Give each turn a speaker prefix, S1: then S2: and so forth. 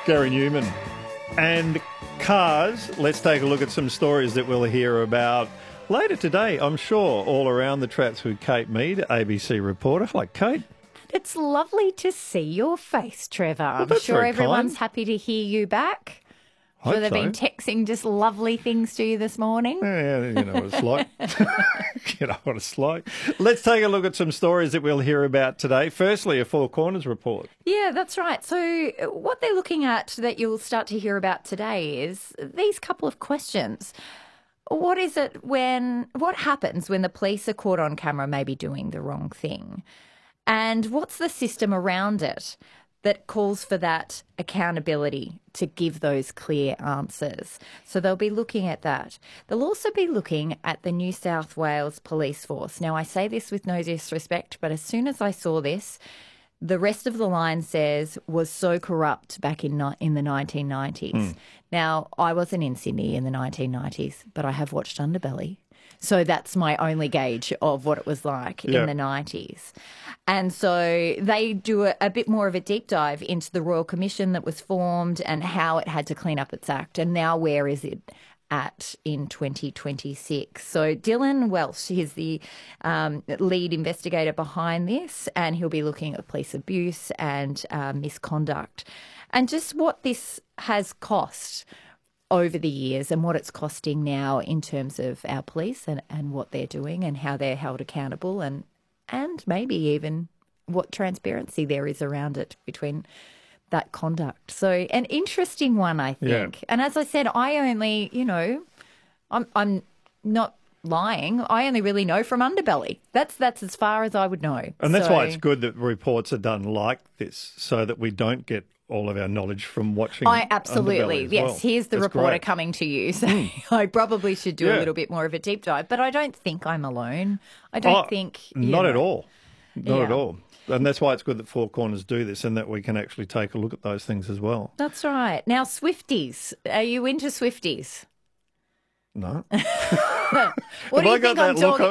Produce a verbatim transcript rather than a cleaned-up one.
S1: Gary Newman. And cars, let's take a look at some stories that we'll hear about later today, I'm sure, all around the traps with Kate Mead, A B C reporter. Hello, Kate.
S2: It's lovely to see your face, Trevor.
S1: Well,
S2: I'm
S1: that's
S2: sure
S1: very
S2: everyone's
S1: kind.
S2: happy to hear you back.
S1: Hope
S2: Sure they've
S1: so.
S2: been texting just lovely things to you this morning.
S1: Yeah, you know what it's like. You know what it's like. Let's take a look at some stories that we'll hear about today. Firstly, a Four Corners report.
S2: Yeah, that's right. So what they're looking at that you'll start to hear about today is these couple of questions. What is it when, what happens when the police are caught on camera maybe doing the wrong thing? And what's the system around it that calls for that accountability to give those clear answers? So they'll be looking at that. They'll also be looking at the New South Wales Police Force. Now, I say this with no disrespect, but as soon as I saw this, the rest of the line says was so corrupt back in ni- in the nineteen nineties. Mm. Now, I wasn't in Sydney in the nineteen nineties, but I have watched Underbelly. So that's my only gauge of what it was like
S1: Yeah.
S2: in the nineties. And so they do a, a bit more of a deep dive into the Royal Commission that was formed and how it had to clean up its act. And now where is it at in twenty twenty-six? So Dylan Welsh is the um, lead investigator behind this, and he'll be looking at police abuse and uh, misconduct and just what this has cost over the years and what it's costing now in terms of our police and, and what they're doing and how they're held accountable and and maybe even what transparency there is around it between that conduct. So an interesting one, I think.
S1: Yeah.
S2: And as I said, I only, you know, I'm I'm not lying. I only really know from Underbelly. That's that's as far as I would know.
S1: And that's
S2: So-
S1: why it's good that reports are done like this so that we don't get all of our knowledge from watching
S2: I absolutely,
S1: Underbelly as
S2: yes.
S1: well.
S2: Here's the
S1: That's
S2: reporter
S1: great.
S2: coming to you. So I probably should do
S1: Yeah.
S2: a little bit more of a deep dive. But I don't think I'm alone. I don't
S1: Oh,
S2: think... you
S1: Not
S2: know,
S1: at all. Not at
S2: Yeah.
S1: all. And that's why it's good that Four Corners do this and that we can actually take a look at those things as well.
S2: That's right. Now, Swifties. Are you into Swifties?
S1: No.
S2: What
S1: Have
S2: do
S1: I
S2: you
S1: got
S2: think
S1: that
S2: I'm
S1: look
S2: talking